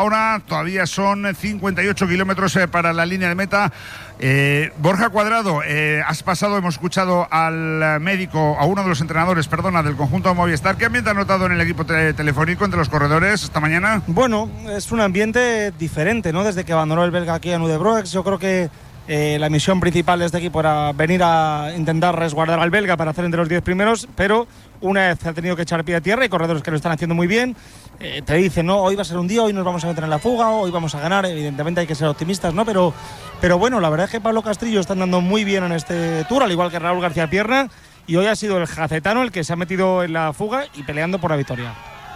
Ahora todavía son 58 kilómetros para la línea de meta. Borja Cuadrado, has pasado, hemos escuchado al médico, a uno de los entrenadores, del conjunto Movistar. ¿Qué ambiente has notado en el equipo telefónico entre los corredores esta mañana? Bueno, es un ambiente diferente, ¿no? Desde que abandonó el belga aquí en Udebroex, yo creo que la misión principal de este equipo era venir a intentar resguardar al belga para hacer entre los 10 primeros, pero una vez ha tenido que echar pie a tierra, hay corredores que lo están haciendo muy bien. Te dicen, no, hoy va a ser un día, hoy nos vamos a meter en la fuga, hoy vamos a ganar. Evidentemente hay que ser optimistas, ¿no? Pero bueno, la verdad es que Pablo Castrillo está andando muy bien en este Tour, al igual que Raúl García Pierna, y hoy ha sido el jacetano el que se ha metido en la fuga y peleando por la victoria.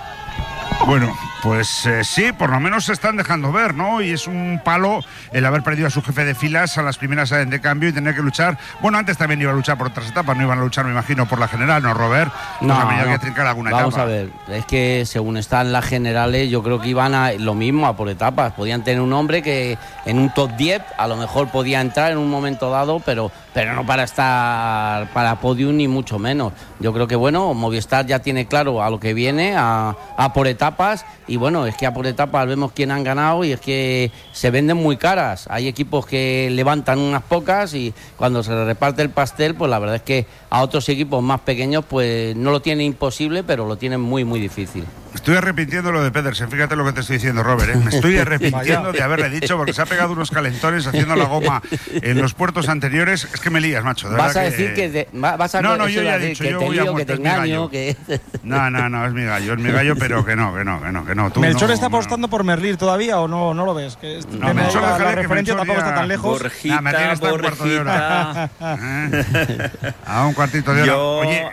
Bueno, pues sí, por lo menos se están dejando ver, ¿no? Y es un palo el haber perdido a su jefe de filas a las primeras de cambio y tener que luchar. Bueno, antes también iba a luchar por otras etapas, no iban a luchar, me imagino, por la general, ¿no, Robert? No, que trincar alguna etapa. Vamos a ver, es que según están las generales, yo creo que iban a lo mismo, a por etapas. Podían tener un hombre que en un top 10 a lo mejor podía entrar en un momento dado, pero no para estar para podium ni mucho menos. Yo creo que, bueno, Movistar ya tiene claro a lo que viene, a por etapas, y bueno, es que a por etapas vemos quién han ganado y es que se venden muy caras. Hay equipos que levantan unas pocas y cuando se reparte el pastel, pues la verdad es que a otros equipos más pequeños pues no lo tienen imposible, pero lo tienen muy, muy difícil. Estoy arrepintiendo lo de Pedersen, fíjate lo que te estoy diciendo, Robert, ¿eh? Me estoy arrepintiendo de haberle dicho, porque se ha pegado unos calentones haciendo la goma en los puertos anteriores. Es que me lías, macho. Vas a decir que... vas a no, yo ya he dicho, yo voy a muerte, que te engaño, que... No, es mi gallo, pero que no. Tú ¿Melchor no, está apostando por Merlir todavía o no lo ves? Que Melchor, la referencia tampoco está tan lejos. Borjita, Merlir está un cuarto de hora. A un cuartito de hora. Yo Oye,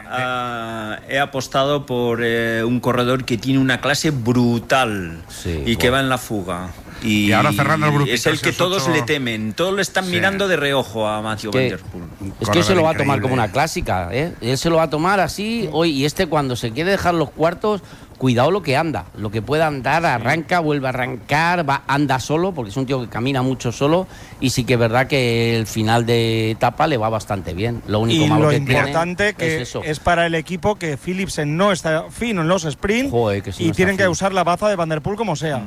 he apostado por un corredor que tiene una clase brutal y que va en la fuga. Y ahora cerrando el grupito, es el que todos le temen, todos le están mirando de reojo a Mathieu Van Der Poel. Es que se lo va a tomar como una clásica, ¿eh? Él se lo va a tomar así hoy, y cuando se quiere dejar los cuartos, cuidado lo que anda, lo que pueda andar, arranca, vuelve a arrancar, anda solo, porque es un tío que camina mucho solo, y sí que es verdad que el final de etapa le va bastante bien. Lo único malo que tiene importante que es para el equipo que Philipsen no está fino en los sprints. Joder, que si y no tienen que usar la baza de Van Der Poel como sea.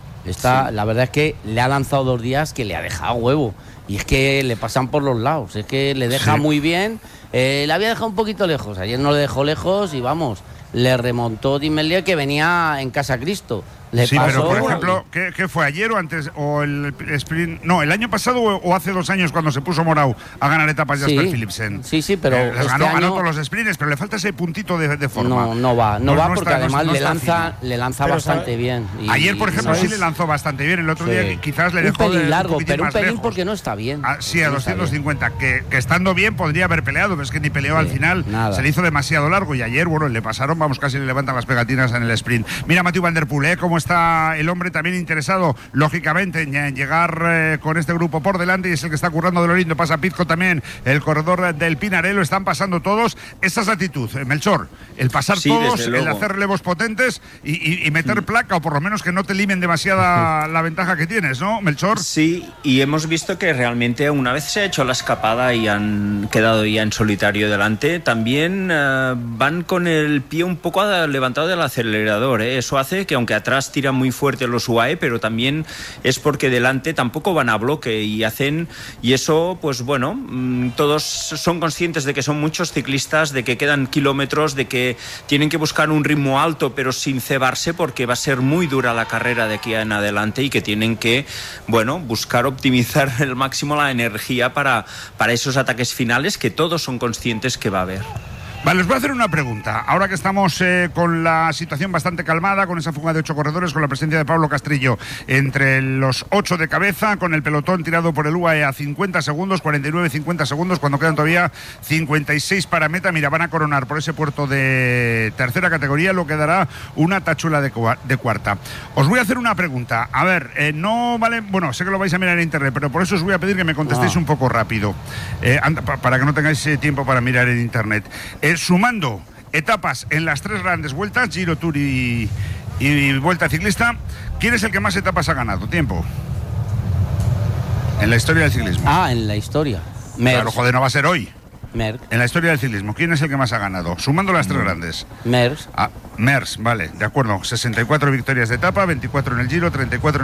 La verdad es que le ha lanzado 2 días que le ha dejado huevo, y es que le pasan por los lados, es que le deja muy bien. Le había dejado un poquito lejos, ayer no le dejó lejos y vamos, le remontó Dimelier, que venía en Casa Cristo. Sí, pero por ejemplo, ¿qué fue ayer o antes? ¿O el sprint? No, el año pasado o hace 2 años cuando se puso Morau a ganar etapas Jasper Philipsen. Sí, pero ganó todos los sprints, pero le falta ese puntito de forma. No va porque además le lanza bastante bien. Ayer, por ejemplo, sí le lanzó bastante bien. El otro día quizás le dejó un pelín largo, pero un pelín lejos. porque no está bien. Sí, a 250, que estando bien podría haber peleado, pero es que ni peleó al final. Se le hizo demasiado largo y ayer, bueno, le pasaron, casi le levantan las pegatinas en el sprint. Mira Mathieu Van Der Poel, cómo está el hombre también interesado, lógicamente, en llegar con este grupo por delante, y es el que está currando de lo lindo. Pasa Pizco también, el corredor del Pinarello, están pasando todos. Esa es la actitud, Melchor, el pasar todos, el hacer relevos potentes y meter placa, o por lo menos que no te limen demasiada la ventaja que tienes, ¿no, Melchor? Sí, y hemos visto que realmente una vez se ha hecho la escapada y han quedado ya en solitario delante, también van con el pie un poco levantado del acelerador, ¿eh? Eso hace que, aunque atrás tiran muy fuerte los UAE, pero también es porque delante tampoco van a bloque y eso, pues bueno, todos son conscientes de que son muchos ciclistas, de que quedan kilómetros, de que tienen que buscar un ritmo alto pero sin cebarse, porque va a ser muy dura la carrera de aquí en adelante, y que tienen que, bueno, buscar optimizar al máximo la energía para esos ataques finales que todos son conscientes que va a haber. Vale, os voy a hacer una pregunta. Ahora que estamos con la situación bastante calmada, con esa fuga de 8 corredores, con la presencia de Pablo Castrillo entre los 8 de cabeza, con el pelotón tirado por el UAE a 50 segundos, 49-50 segundos, cuando quedan todavía 56 para meta. Mira, van a coronar por ese puerto de tercera categoría, lo que dará una tachula de cuarta. Os voy a hacer una pregunta. A ver, no vale... Bueno, sé que lo vais a mirar en internet, pero por eso os voy a pedir que me contestéis un poco rápido, para que no tengáis tiempo para mirar en internet. Sumando etapas en las 3 grandes vueltas, Giro, Tour y Vuelta Ciclista, ¿quién es el que más etapas ha ganado? Tiempo. En la historia del ciclismo. En la historia. Claro, joder, no va a ser hoy. Merckx. En la historia del ciclismo, ¿quién es el que más ha ganado? Sumando las tres grandes. Merckx. Merckx, vale, de acuerdo. 64 victorias de etapa, 24 en el Giro, 34